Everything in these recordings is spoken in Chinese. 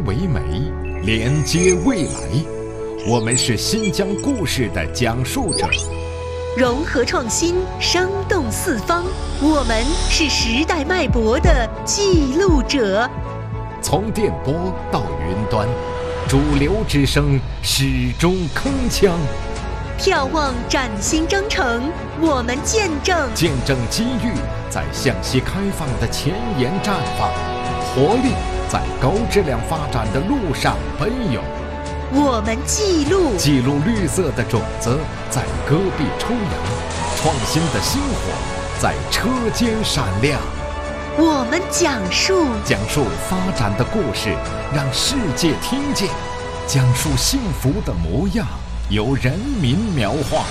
为媒，连接未来。我们是新疆故事的讲述者， 融合创新，生动四方。我们是时代脉搏的记录者。 从电波到云端，主流之声始终铿锵。 眺望崭新征程，我们见证机遇在向西开放的前沿绽放，活力在高质量发展的路上奔涌。 我们记录绿色的种子在戈壁抽芽，创新的星火在车间闪亮。 我们讲述发展的故事，让世界听见；讲述幸福的模样，由人民描画。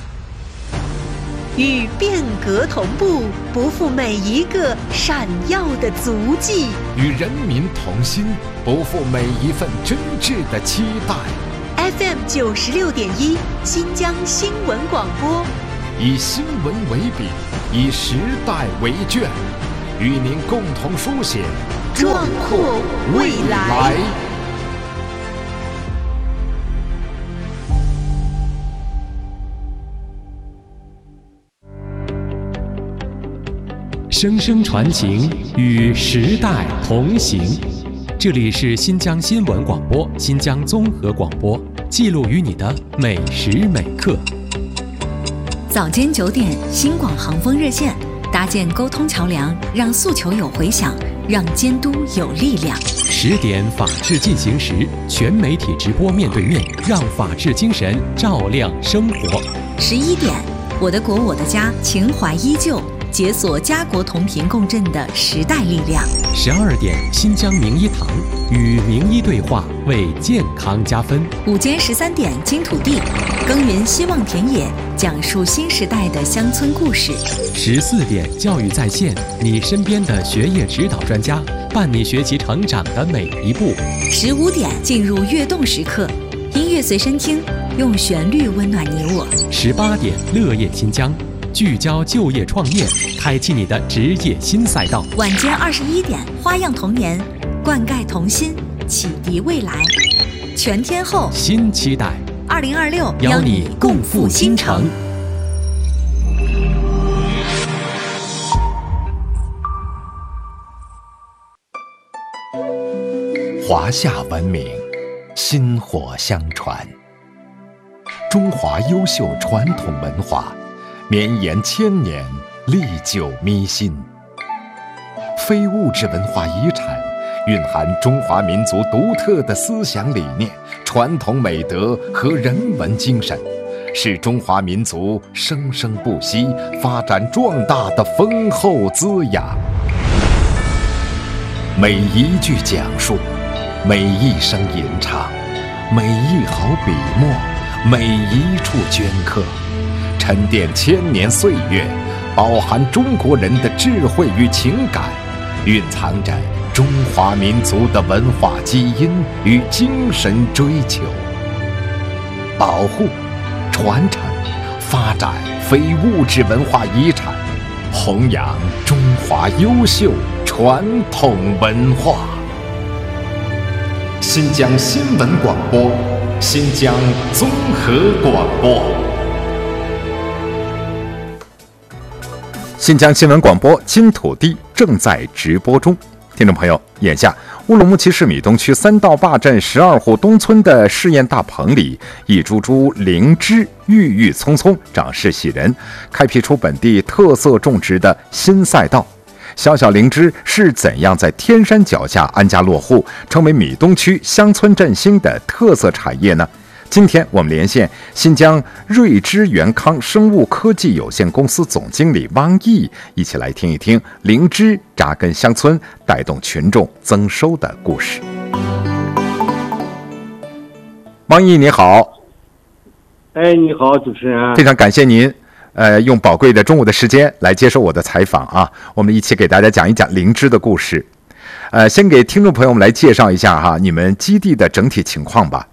与变革同步，不负每一个闪耀的足迹； 与人民同心，不负每一份真挚的期待。 FM 96.1，新疆新闻广播， 以新闻为笔，以时代为卷，与您共同书写壮阔未来。 声声传情，与时代同行。这里是新疆新闻广播、新疆综合广播，记录与你的每时每刻。 早间9点，新广航风热线，搭建沟通桥梁，让诉求有回响，让监督有力量。 10点，法治进行时，全媒体直播面对面，让法治精神照亮生活。 11点，我的国我的家，情怀依旧，解锁家国同频共振的时代力量。 12点，新疆名医堂，与名医对话，为健康加分。 午间13点，金土地，耕耘希望田野，讲述新时代的乡村故事。 14点，教育在线，你身边的学业指导专家，伴你学习成长的每一步。 15点，进入跃动时刻，音乐随身听，用旋律温暖你我。 18点，乐业新疆，聚焦就业创业，开启你的职业新赛道。 晚间21点，花样童年，灌溉童心，启迪未来。全天候新期待 ，2026 邀你共赴新城。 华夏文明，薪火相传。中华优秀传统文化绵延千年，历久弥新。非物质文化遗产蕴含中华民族独特的思想理念、传统美德和人文精神，是中华民族生生不息、发展壮大的丰厚滋养。每一句讲述，每一声吟唱，每一毫笔墨，每一处镌刻，沉淀千年岁月，饱含中国人的智慧与情感，蕴藏着中华民族的文化基因与精神追求。保护、传承、发展非物质文化遗产，弘扬中华优秀传统文化。新疆新闻广播，新疆综合广播。新疆新闻广播金土地正在直播中。听众朋友，眼下乌鲁木齐市米东区3道坝镇12户东村的试验大棚里，一株株灵芝郁郁葱葱，长势喜人，开辟出本地特色种植的新赛道。小小灵芝是怎样在天山脚下安家落户，成为米东区乡村振兴的特色产业呢？今天我们连线新疆瑞芝元康生物科技有限公司总经理汪毅，一起来听一听灵芝扎根乡村，带动群众增收的故事。汪毅你好。 你好，主持人。 非常感谢您用宝贵的中午的时间来接受我的采访啊，我们一起给大家讲一讲灵芝的故事。先给听众朋友们来介绍一下哈，你们基地的整体情况吧。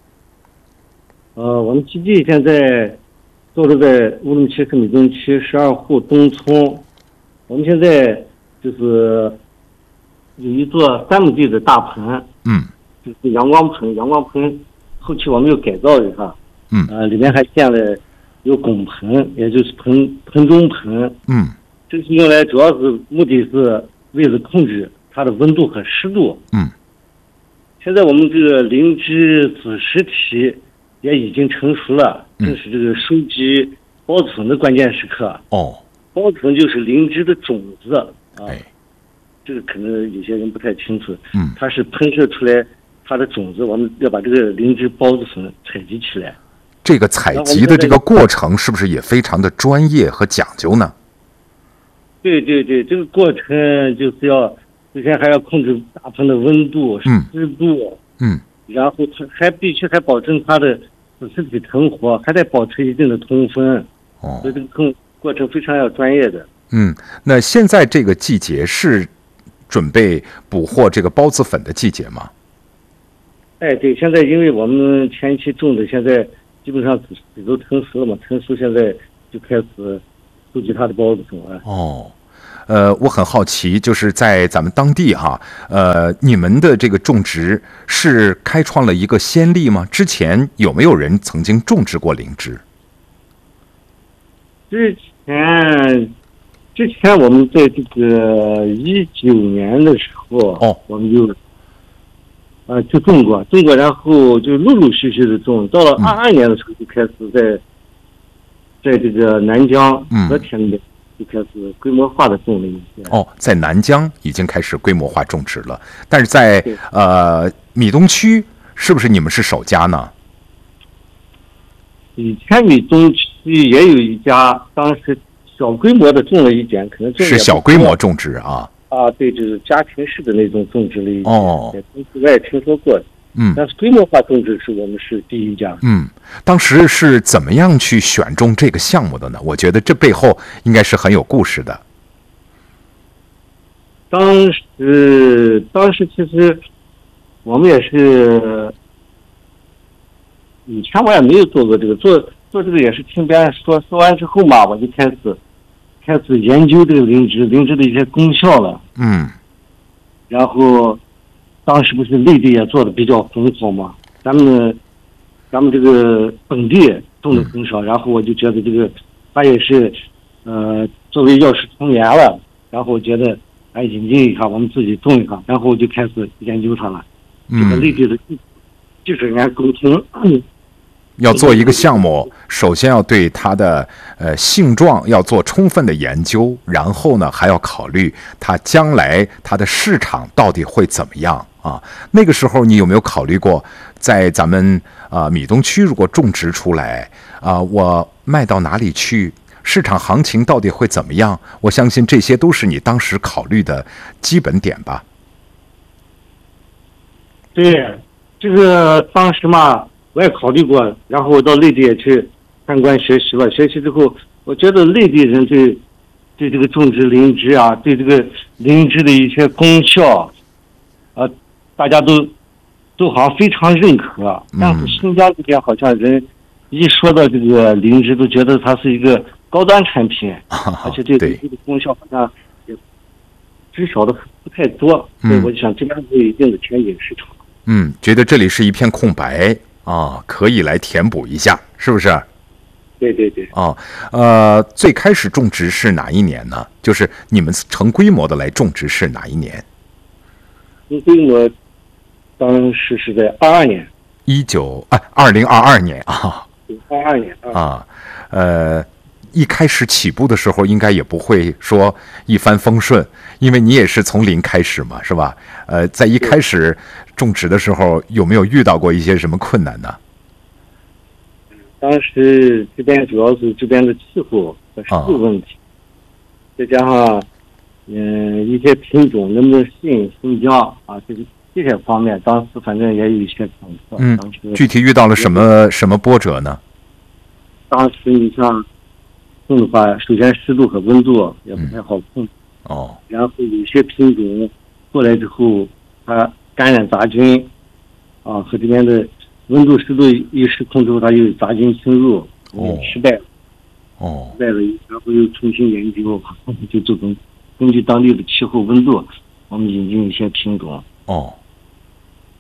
我们基地现在坐落在乌鲁木齐市米东区12户东村。我们现在就是有一座3亩地的大棚， 就是阳光棚，阳光棚后期我们又改造一下，里面还建了有拱棚，也就是盆中棚，这是用来主要是目的是为了控制它的温度和湿度，现在我们这个灵芝子实体也已经成熟了，正是这个收集孢子粉的关键时刻。孢子粉就是灵芝的种子啊，这个可能有些人不太清楚。它是喷射出来它的种子，我们要把这个灵芝孢子粉采集起来。 这个采集的这个过程是不是也非常的专业和讲究呢？ 对，这个过程就是要首先还要控制大棚的温度、湿度，然后它还必须还保证它的子实体成活，还得保持一定的通风。所以这个过程非常要专业的。 那现在这个季节是准备捕获这个孢子粉的季节吗？ 对，现在因为我们前期种的，现在基本上都成熟了嘛，成熟现在就开始收集它的孢子粉了。 我很好奇，就是在咱们当地哈，你们的这个种植是开创了一个先例吗？之前有没有人曾经种植过灵芝？ 之前我们在这个19年的时候，我们就种过，然后就陆陆续续的种，到了22年的时候就开始在这个南疆和田里面就开始规模化的种了一些。 在南疆已经开始规模化种植了，但是在闽东区是不是你们是首家呢？ 以前闽东区也有一家，当时小规模的种了一点，可能是小规模种植啊。 对，就是家庭式的那种种植了一点。我也听说过。但是规模化种植是我们是第一家。 当时是怎么样去选中这个项目的呢？我觉得这背后应该是很有故事的。 当时其实我们也是，以前我也没有做过这个，做这个也是听别人说完之后嘛，我就开始研究这个灵芝的一些功效了。然后当时不是内地也做的比较很好嘛，咱们这个本地种的很少，然后我就觉得这个它也是作为药食同源了，然后我觉得引进一下，我们自己种一下，然后我就开始研究它了。这个内地的技术人员沟通。 要做一个项目，首先要对它的性状要做充分的研究，然后呢还要考虑它将来它的市场到底会怎么样啊？那个时候你有没有考虑过，在咱们闽东区如果种植出来我卖到哪里去？市场行情到底会怎么样？我相信这些都是你当时考虑的基本点吧。 对，这个当时嘛，我也考虑过，然后我到内地也去参观学习了。学习之后，我觉得内地人对这个种植灵芝对这个灵芝的一些功效，大家都好像非常认可。但是新疆这边好像人一说到这个灵芝，都觉得它是一个高端产品，而且对这个功效好像也知晓的不太多。所以我就想这边有一定的前景市场。 觉得这里是一片空白可以来填补一下，是不是？ 对。 最开始种植是哪一年呢？就是你们成规模的来种植是哪一年？ 规模当时是在22年。 2022年 22年一开始起步的时候应该也不会说一帆风顺，因为你也是从零开始嘛，是吧？在一开始种植的时候有没有遇到过一些什么困难呢？ 当时这边主要是这边的气候和湿度问题，再加上一些品种能不能适应新疆这些方面，当时反正也有一些考测。 具体遇到了什么波折呢？ 当时你像种的话，首先湿度和温度也不太好控制。然后有些品种过来之后，它感染杂菌和这边的温度湿度一失控之后，它又有杂菌侵入，失败了。失败了，然后又重新研究，就这种根据当地的气候温度，我们引进一些品种。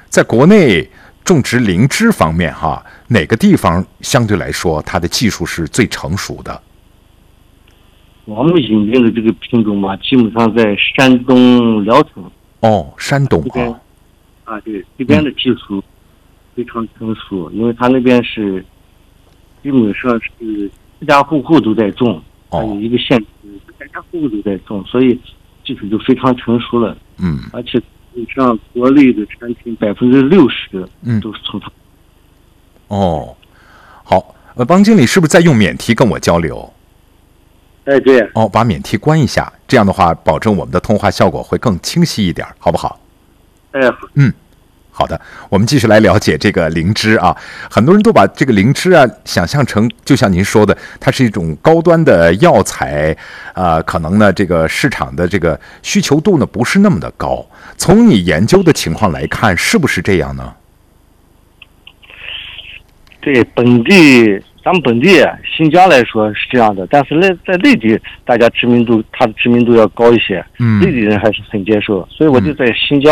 在国内种植灵芝方面哈，哪个地方相对来说它的技术是最成熟的？ 我们引进的这个品种嘛，基本上在山东聊城。 哦，山东啊，对，这边的技术非常成熟，因为它那边是基本上是家家户户都在种，它有一个县家家户户都在种，所以技术就非常成熟了。而且像国内的产品60%都是从它。 哦，好，汪经理是不是在用免提跟我交流？ 哎，对。 哦，把免提关一下，这样的话，保证我们的通话效果会更清晰一点，好不好？ 哎， 好的，我们继续来了解这个灵芝啊。很多人都把这个灵芝啊想象成，就像您说的，它是一种高端的药材，可能呢这个市场的这个需求度呢不是那么的高。从你研究的情况来看，是不是这样呢？ 对，咱们本地新疆来说是这样的，但是在内地，大家它的知名度要高一些，内地人还是很接受，所以我就在新疆